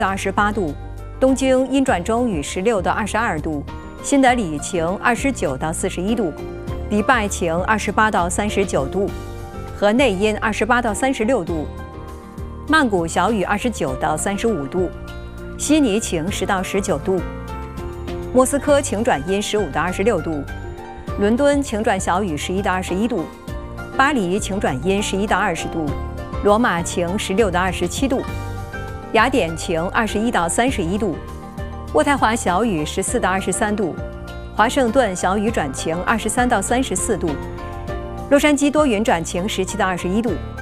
到28度，东京阴转中雨16到22度，新德里晴29到41度，迪拜晴28到39度，河内阴28到36度，曼谷小雨29到35度，悉尼晴10到19度，莫斯科晴转阴15到26度，伦敦晴转小雨11到21度，巴黎晴转阴11到20度，罗马晴16到27度，雅典晴21到31度，渥太华小雨14到23度，华盛顿小雨转晴23到34度，洛杉矶多云转晴17到21度。